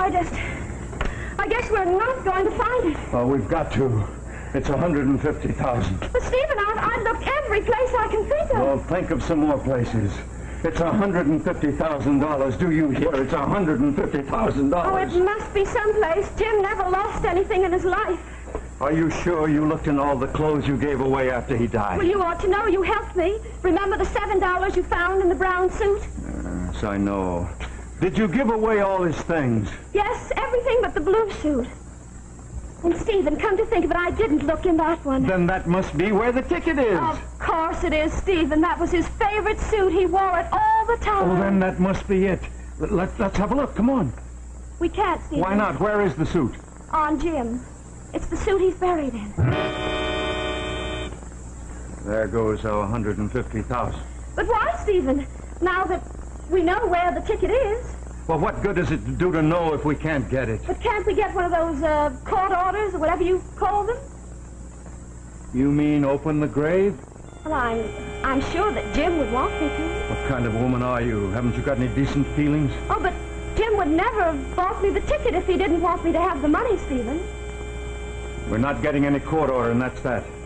I guess we're not going to find it. Well, we've got to. It's $150,000. But, Stephen, I've looked every place I can think of. Well, think of some more places. It's $150,000. Do you hear? It's $150,000. Oh, it must be someplace. Jim never lost anything in his life. Are you sure you looked in all the clothes you gave away after he died? Well, you ought to know. You helped me. Remember the $7 you found in the brown suit? Yes, I know. Did you give away all his things? Yes, everything but the blue suit. And, Stephen, come to think of it, I didn't look in that one. Then that must be where the ticket is. Of course it is, Stephen. That was his favorite suit. He wore it all the time. Oh, then that must be it. Let's have a look. Come on. We can't, Stephen. Why not? Where is the suit? On Jim. It's the suit he's buried in. There goes our $150,000. But why, Stephen? Now that we know where the ticket is. Well, what good does it do to know if we can't get it? But can't we get one of those court orders or whatever you call them? You mean open the grave? Well, I'm sure that Jim would want me to. What kind of woman are you? Haven't you got any decent feelings? Oh, but Jim would never have bought me the ticket if he didn't want me to have the money, Stephen. We're not getting any court order, and that's that.